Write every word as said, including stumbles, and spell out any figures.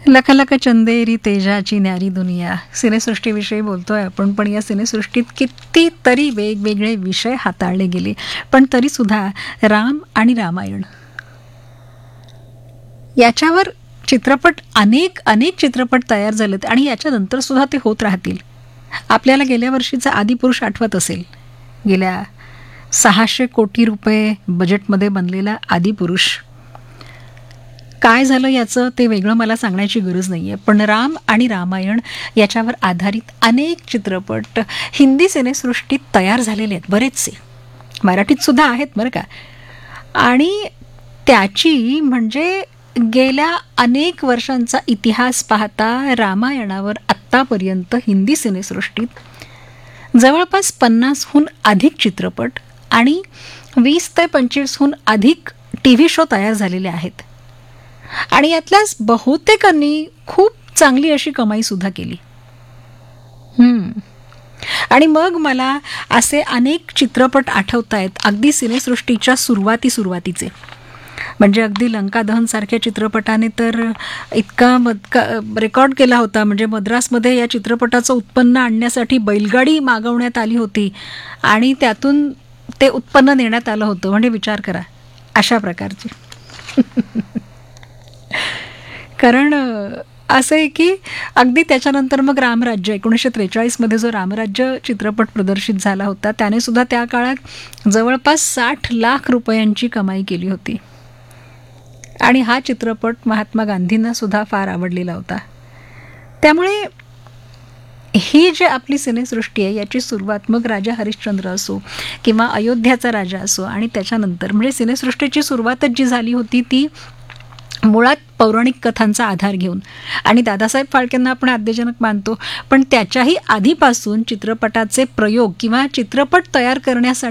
लख लख चंदेरी तेजाची न्यारी दुनिया सिनेसृष्टीविषयी बोलतोय आपण, पण या सिनेसृष्टीत कितीतरी वेगवेगळे विषय हाताळले गेले, पण तरीसुद्धा राम आणि रामायण याच्यावर चित्रपट अनेक अनेक चित्रपट तयार झालेत आणि याच्यानंतर सुद्धा ते होत राहतील. आपल्याला गेल्या वर्षीचा आदिपुरुष आठवत असेल, गेल्या सहाशे कोटी रुपये बजेटमध्ये बनलेला आदिपुरुष. काय झालं याचं ते वेगळं मला सांगण्याची गरज नाही आहे, पण राम आणि रामायण याच्यावर आधारित अनेक चित्रपट हिंदी सिनेसृष्टीत तयार झालेले आहेत, बरेचसे मराठीत सुद्धा आहेत बरं का. आणि त्याची म्हणजे गेल्या अनेक वर्षांचा इतिहास पाहता रामायणावर आत्तापर्यंत हिंदी सिनेसृष्टीत जवळपास पन्नासहून अधिक चित्रपट आणि वीस ते पंचवीसहून अधिक टी व्ही शो तयार झालेले आहेत. आणि यातल्याच बहुतेकांनी खूप चांगली अशी कमाई सुद्धा केली. आणि मग मला असे अनेक चित्रपट आठवत आहेत अगदी सिनेसृष्टीच्या सुरुवाती सुरुवातीचे. म्हणजे अगदी लंका दहन सारख्या चित्रपटाने तर इतका मद रेकॉर्ड केला होता. म्हणजे मद्रासमध्ये या चित्रपटाचं उत्पन्न आणण्यासाठी बैलगाडी मागवण्यात आली होती आणि त्यातून ते उत्पन्न देण्यात आलं होतं. म्हणजे विचार करा अशा प्रकारचे. कारण असं आहे की अगदी त्याच्यानंतर मग रामराज्य एकोणीसशे त्रेचाळीसमध्ये जो रामराज्य चित्रपट प्रदर्शित झाला होता त्याने सुद्धा त्या काळात जवळपास साठ लाख रुपयांची कमाई केली होती. आणि हा चित्रपट महात्मा गांधींना सुद्धा फार आवडलेला होता. त्यामुळे ही जी आपली सिनेसृष्टी आहे याची सुरुवात मग राजा हरिश्चंद्र असो किंवा अयोध्याचा राजा असो आणि त्याच्यानंतर म्हणजे सिनेसृष्टीची सुरुवातच जी झाली होती ती मुळात पौराणिक कथांचा आधार घेऊन. आणि दादासाहेब फाळकेंना आपण आद्यजनक मानतो, पण त्याच्याही आधीपासून चित्रपटाचे प्रयोग किंवा चित्रपट तयार करण्यासाठी